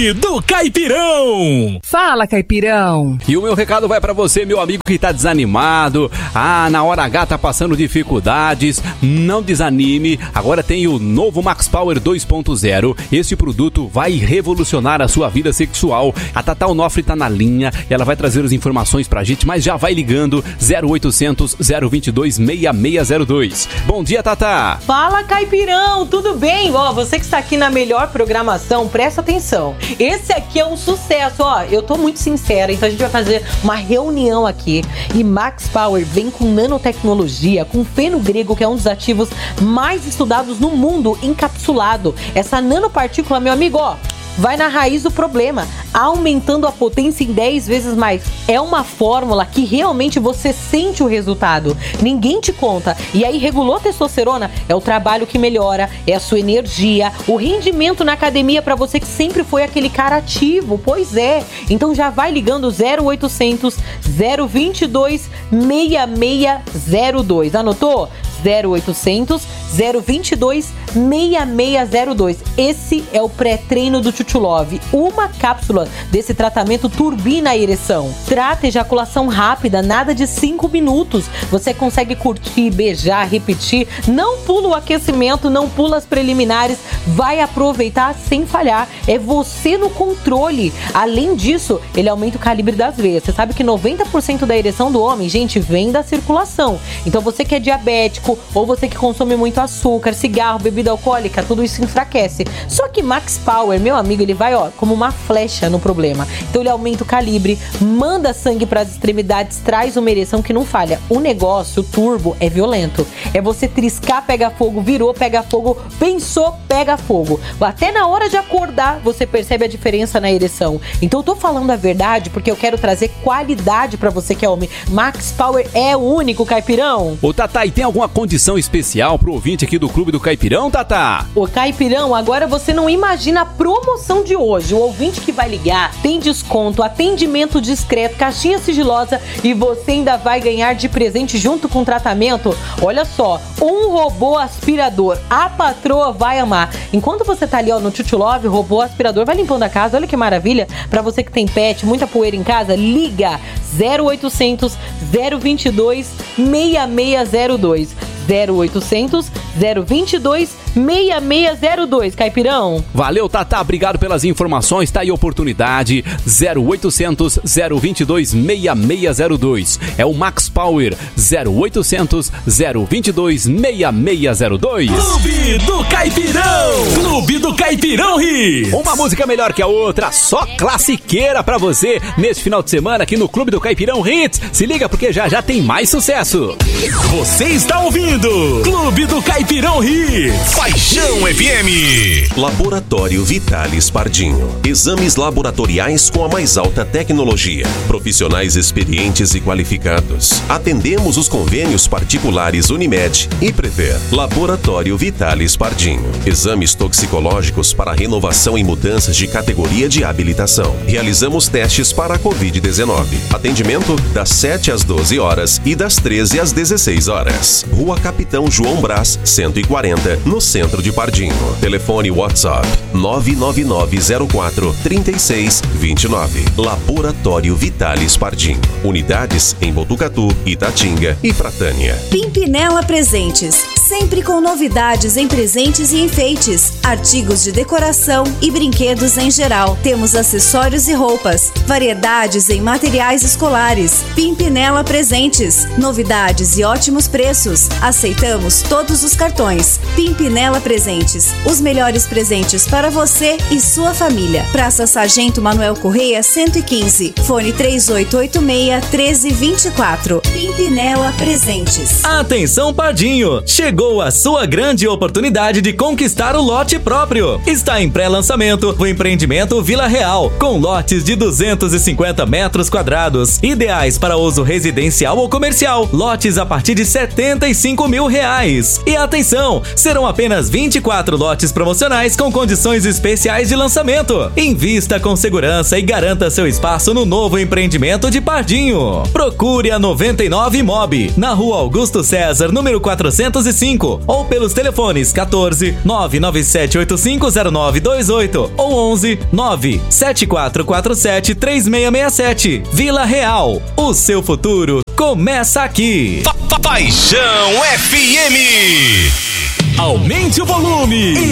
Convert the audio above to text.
Clube do Caipirão. Fala, Caipirão. E o meu recado vai pra você, meu amigo que tá desanimado. Na hora H tá passando dificuldades. Não desanime. Agora tem o novo Max Power 2.0. Esse produto vai revolucionar a sua vida sexual. A Tatá Onofre tá na linha e ela vai trazer as informações pra gente, mas já vai ligando 0800 022 6602. Bom dia, Tatá. Fala, Caipirão, tudo bem? Você que está aqui na melhor programação, presta atenção. Esse aqui é um sucesso, eu tô muito sincera, então a gente vai fazer uma reunião aqui. E Max Power vem com nanotecnologia, com fenogrego, que é um dos ativos mais estudados no mundo, encapsulado. Essa nanopartícula, meu amigo, vai na raiz do problema, aumentando a potência em 10 vezes mais. É uma fórmula que realmente você sente o resultado. Ninguém te conta. E aí, regulou a testosterona, é o trabalho que melhora, é a sua energia, o rendimento na academia para você que sempre foi aquele cara ativo. Pois é. Então já vai ligando 0800 022 6602. Anotou? 0800 022 6602. Esse é o pré-treino do Chuchu Love. Uma cápsula desse tratamento turbina a ereção. Trata ejaculação rápida, nada de 5 minutos. Você consegue curtir, beijar, repetir. Não pula o aquecimento, não pula as preliminares. Vai aproveitar sem falhar. É você no controle. Além disso, ele aumenta o calibre das veias. Você sabe que 90% da ereção do homem, gente, vem da circulação. Então você que é diabético ou você que consome muito açúcar, cigarro, bebida alcoólica, tudo isso enfraquece. Só que Max Power, meu amigo, ele vai como uma flecha no problema. Então ele aumenta o calibre, manda sangue para as extremidades, traz uma ereção que não falha. O negócio, o turbo, é violento. É você triscar, pega fogo, virou, pega fogo, pensou, pega fogo. Até na hora de acordar, você percebe a diferença na ereção. Então eu tô falando a verdade porque eu quero trazer qualidade para você que é homem. Max Power é o único, Caipirão. Ô, Tatá, e tem alguma condição especial pro ouvinte aqui do Clube do Caipirão, Tatá? Ô, Caipirão, agora você não imagina a promoção de hoje. O ouvinte que vai ligar tem desconto, atendimento discreto, caixinha sigilosa e você ainda vai ganhar de presente junto com o tratamento. Olha só, um robô aspirador. A patroa vai amar. Enquanto você tá ali no Chuchu Love, o robô aspirador vai limpando a casa. Olha que maravilha. Pra você que tem pet, muita poeira em casa, liga 0800 022 6602. 0800 022 6602, Caipirão. Valeu, Tatá, obrigado pelas informações, tá aí a oportunidade. 0800 022 6602. É o Max Power. 0800 022 6602. Clube do Caipirão. Clube do Caipirão Hits. Uma música melhor que a outra, só classiqueira pra você neste final de semana aqui no Clube do Caipirão Hits. Se liga porque já tem mais sucesso. Você está ouvindo Clube do Caipirão Hits. Paixão FM. Laboratório Vitalis Pardinho. Exames laboratoriais com a mais alta tecnologia. Profissionais experientes e qualificados. Atendemos os convênios particulares Unimed e Prever. Laboratório Vitalis Pardinho. Exames toxicológicos para renovação e mudanças de categoria de habilitação. Realizamos testes para a Covid-19. Atendimento das 7 às 12 horas e das 13 às 16 horas. Rua Capitão João Brás, 140, no centro de Pardinho. Telefone WhatsApp 99904-3629. Laboratório Vitalis Pardinho. Unidades em Botucatu, Itatinga e Pratânia. Pimpinela Presentes. Sempre com novidades em presentes e enfeites. Artigos de decoração e brinquedos em geral. Temos acessórios e roupas. Variedades em materiais escolares. Pimpinela Presentes. Novidades e ótimos preços. Aceitamos todos os cartões. Pimpinela Presentes. Os melhores presentes para você e sua família. Praça Sargento Manuel Correia, 115. Fone 3886-1324. Pimpinela Presentes. Atenção, Pardinho! Chegou a sua grande oportunidade de conquistar o lote próprio. Está em pré-lançamento o empreendimento Vila Real, com lotes de 250 metros quadrados, ideais para uso residencial ou comercial. Lotes a partir de R$75 mil. E atenção, serão apenas 24 lotes promocionais com condições especiais de lançamento. Invista com segurança e garanta seu espaço no novo empreendimento de Pardinho. Procure a 99 Mob, na Rua Augusto César, número 405, 99785 ou pelos telefones 14 997850928 ou 11 97447 3667. Vila Real, o seu futuro começa aqui. Paixão FM. Aumente o volume